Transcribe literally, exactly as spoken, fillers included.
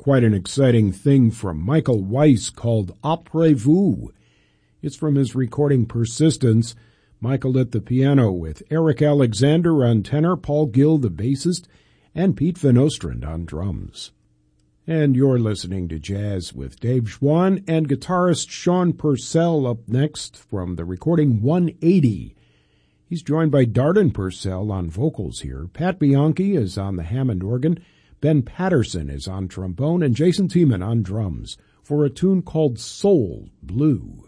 quite an exciting thing from Michael Weiss called Après Vous. It's from his recording Persistence. Michael at the piano with Eric Alexander on tenor, Paul Gill the bassist, and Pete Van Ostrand on drums. And you're listening to Jazz with Dave Schwann and guitarist Sean Purcell up next from the recording one eighty. He's joined by Darden Purcell on vocals here. Pat Bianchi is on the Hammond organ, Ben Patterson is on trombone, and Jason Tiemann on drums for a tune called Soul Blue.